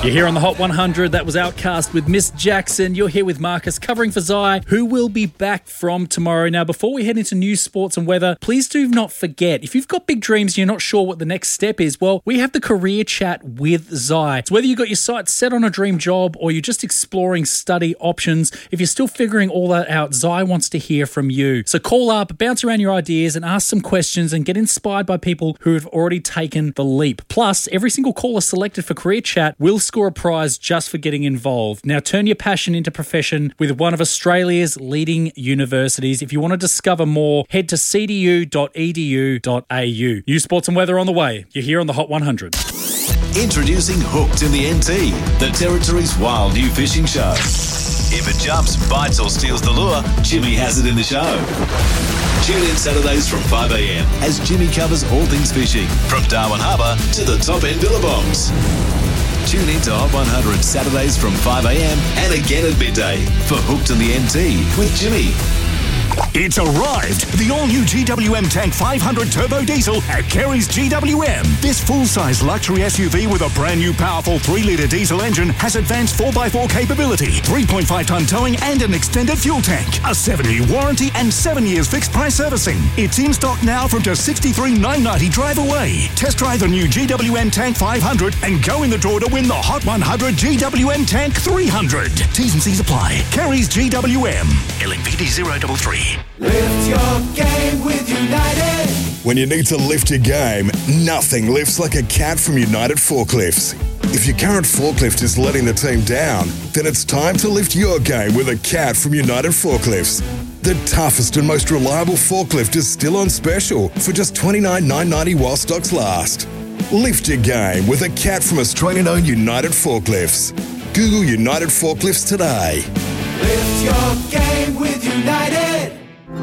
You're here on the Hot 100. That was Outcast with Miss Jackson. You're here with Marcus, covering for Zai, who will be back from tomorrow. Now, before we head into news, sports and weather, please do not forget, if you've got big dreams and you're not sure what the next step is, well, we have the Career Chat with Zai. So whether you've got your sights set on a dream job or you're just exploring study options, if you're still figuring all that out, Zai wants to hear from you. So call up, bounce around your ideas and ask some questions and get inspired by people who have already taken the leap. Plus, every single caller selected for Career Chat will score a prize just for getting involved. Now, turn your passion into profession with one of Australia's leading universities. If you want to discover more, head to cdu.edu.au. News, sports and weather on the way. You're here on the Hot 100. Introducing Hooked in the NT, the Territory's wild new fishing show. If it jumps, bites or steals the lure, Jimmy has it in the show. Tune in Saturdays from 5 a.m. as Jimmy covers all things fishing, from Darwin Harbour to the top end billabongs. Tune in to Hot 100 Saturdays from 5 a.m. and again at midday for Hooked in the NT with Jimmy. It's arrived! The all-new GWM Tank 500 Turbo Diesel at Kerry's GWM. This full-size luxury SUV with a brand-new powerful 3-litre diesel engine has advanced 4x4 capability, 3.5-tonne towing and an extended fuel tank, a 7-year warranty and 7 years fixed-price servicing. It's in stock now from just $63,990 drive away. Test drive the new GWM Tank 500 and go in the draw to win the Hot 100 GWM Tank 300. T's and C's apply. Kerry's GWM. LMPD 033. Lift your game with United. When you need to lift your game, nothing lifts like a cat from United Forklifts. If your current forklift is letting the team down, then it's time to lift your game with a cat from United Forklifts. The toughest and most reliable forklift is still on special for just $29,990 while stocks last. Lift your game with a cat from Australian-owned United Forklifts. Google United Forklifts today. Lift your game with United.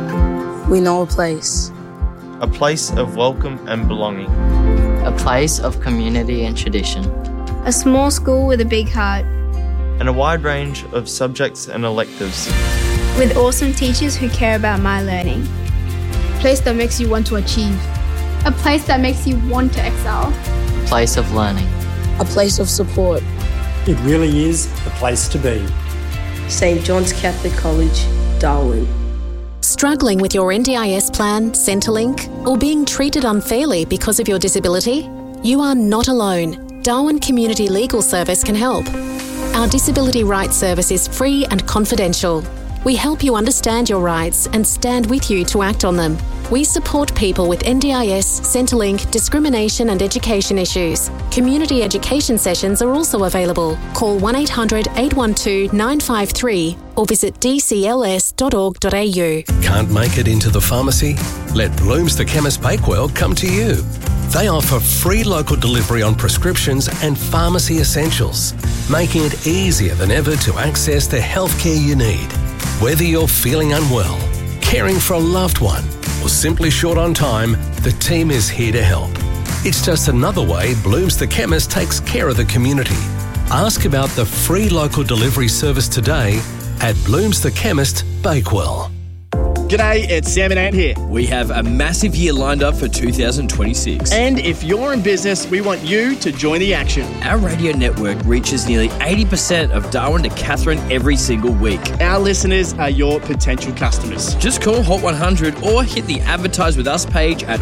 We know a place. A place of welcome and belonging. A place of community and tradition. A small school with a big heart. And a wide range of subjects and electives. With awesome teachers who care about my learning. A place that makes you want to achieve. A place that makes you want to excel. A place of learning. A place of support. It really is the place to be. St. John's Catholic College, Darwin. Struggling with your NDIS plan, Centrelink, or being treated unfairly because of your disability? You are not alone. Darwin Community Legal Service can help. Our disability rights service is free and confidential. We help you understand your rights and stand with you to act on them. We support people with NDIS, Centrelink, discrimination and education issues. Community education sessions are also available. Call 1-800-812-953 or visit dcls.org.au. Can't make it into the pharmacy? Let Bloom's the Chemist Bakewell come to you. They offer free local delivery on prescriptions and pharmacy essentials, making it easier than ever to access the healthcare you need. Whether you're feeling unwell, caring for a loved one, or simply short on time, the team is here to help. It's just another way Bloom's the Chemist takes care of the community. Ask about the free local delivery service today at Bloom's the Chemist, Bakewell. G'day, it's Sam and Ant here. We have a massive year lined up for 2026. And if you're in business, we want you to join the action. Our radio network reaches nearly 80% of Darwin to Katherine every single week. Our listeners are your potential customers. Just call Hot 100 or hit the Advertise With Us page at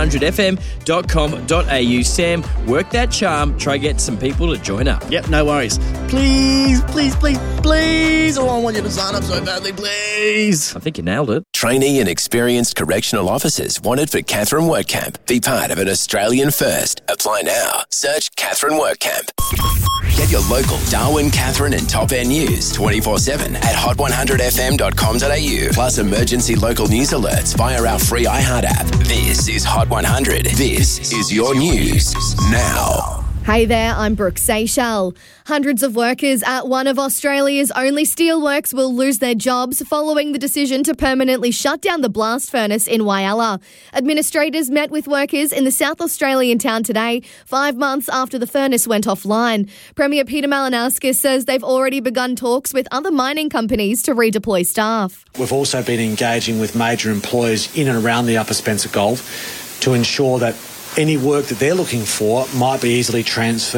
hot100fm.com.au. Sam, work that charm. Try get some people to join up. Yep, no worries. Please, please, please, please. Oh, I want you to sign up so badly, please. I think you nailed it. Trainee and experienced correctional officers wanted for Katherine WorkCamp. Be part of an Australian first. Apply now. Search Katherine WorkCamp. Get your local Darwin, Katherine and Top End news 24/7 at hot100fm.com.au. Plus emergency local news alerts via our free iHeart app. This is Hot 100. This is your news now. Hey there, I'm Brooke Seychelles. Hundreds of workers at one of Australia's only steelworks will lose their jobs following the decision to permanently shut down the blast furnace in Whyalla. Administrators met with workers in the South Australian town today, 5 months after the furnace went offline. Premier Peter Malinauskas says they've already begun talks with other mining companies to redeploy staff. We've also been engaging with major employers in and around the Upper Spencer Gulf to ensure that any work that they're looking for might be easily transferred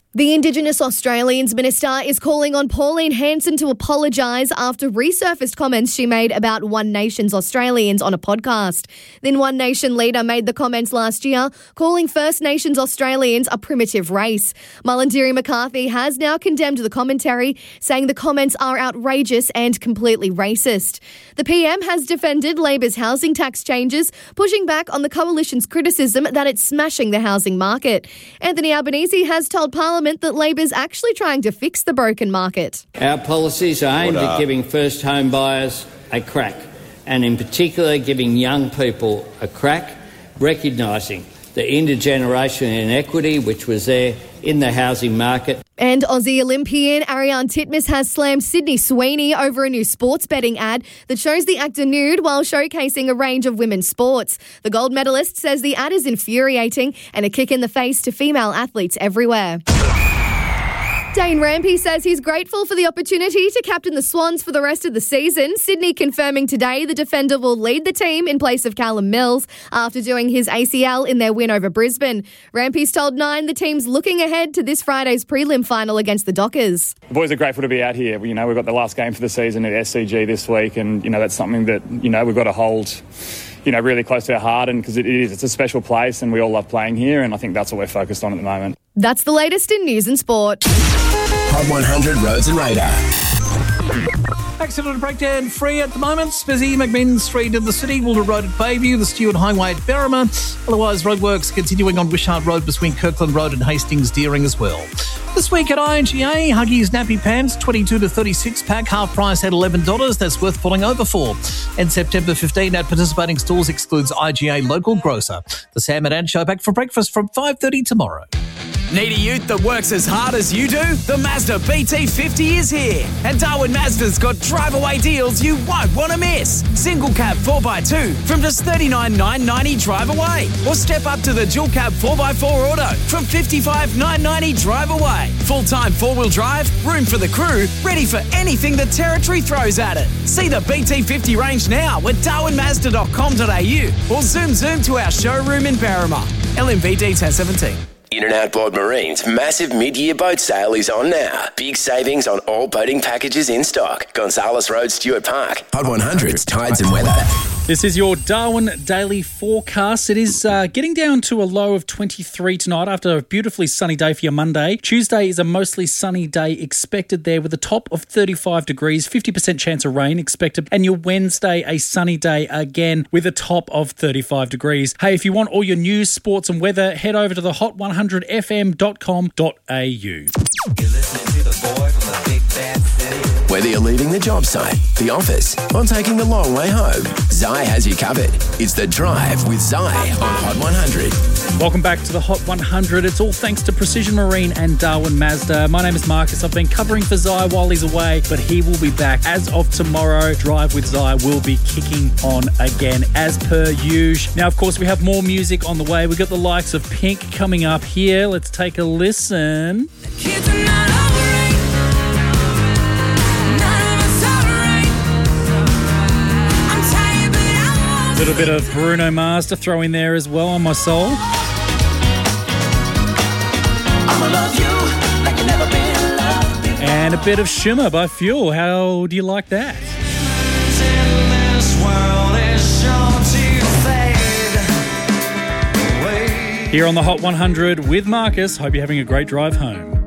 The Indigenous Australians Minister is calling on Pauline Hanson to apologise after resurfaced comments she made about One Nation's Australians on a podcast. Then One Nation leader made the comments last year, calling First Nations Australians a primitive race. Mullindiri McCarthy has now condemned the commentary, saying the comments are outrageous and completely racist. The PM has defended Labor's housing tax changes, pushing back on the Coalition's criticism that it's smashing the housing market. Anthony Albanese has told Parliament that Labor's actually trying to fix the broken market. Our policies are aimed at giving first home buyers a crack, and in particular giving young people a crack, recognising the intergenerational inequity which was there in the housing market. And Aussie Olympian Ariane Titmus has slammed Sydney Sweeney over a new sports betting ad that shows the actor nude while showcasing a range of women's sports. The gold medalist says the ad is infuriating and a kick in the face to female athletes everywhere. Dane Rampey says he's grateful for the opportunity to captain the Swans for the rest of the season. Sydney confirming today the defender will lead the team in place of Callum Mills after doing his ACL in their win over Brisbane. Rampey's told Nine the team's looking ahead to this Friday's prelim final against the Dockers. The boys are grateful to be out here. You know, we've got the last game for the season at SCG this week, and, you know, that's something that, you know, we've got to hold, you know, really close to our heart, and because it's a special place and we all love playing here, and I think that's what we're focused on at the moment. That's the latest in news and sport. Hot 100 Roads and Radar. Accident breakdown free at the moment. Busy McMinn Street in the city, Wilder Road at Bayview, the Stewart Highway at Berrima. Otherwise, roadworks continuing on Wishart Road between Kirkland Road and Hastings Deering as well. This week at INGA, Huggies Nappy Pants, 22 to 36 pack, half price at $11. That's worth pulling over for. And September 15 at participating stores excludes IGA Local Grocer. The Sam and Ann Show back for breakfast from 5:30 tomorrow. Need a ute that works as hard as you do? The Mazda BT50 is here. And Darwin Mazda's got drive-away deals you won't want to miss. Single cab 4x2 from just $39,990 drive away. Or step up to the dual cab 4x4 auto from $55,990 drive away. Full-time four-wheel drive, room for the crew, ready for anything the Territory throws at it. See the BT50 range now at darwinmazda.com.au or zoom to our showroom in Berrima. LMVD 1017. In and Outboard Marine's massive mid-year boat sale is on now. Big savings on all boating packages in stock. Gonzales Road, Stuart Park. Hot 100's Tides and Weather. This is your Darwin Daily Forecast. It is getting down to a low of 23 tonight after a beautifully sunny day for your Monday. Tuesday is a mostly sunny day expected there with a top of 35 degrees, 50% chance of rain expected. And your Wednesday, a sunny day again with a top of 35 degrees. Hey, if you want all your news, sports and weather, head over to the hot100fm.com.au. Whether you're leaving the job site, the office, or taking the long way home, Zai has you covered. It's The Drive with Zai on Hot 100. Welcome back to the Hot 100. It's all thanks to Precision Marine and Darwin Mazda. My name is Marcus. I've been covering for Zai while he's away, but he will be back as of tomorrow. Drive with Zai will be kicking on again as per usual. Now, of course, we have more music on the way. We've got the likes of Pink coming up here. Let's take a listen. A little bit of Bruno Mars to throw in there as well on my soul. And a bit of Shimmer by Fuel. How do you like that? Here on the Hot 100 with Marcus. Hope you're having a great drive home.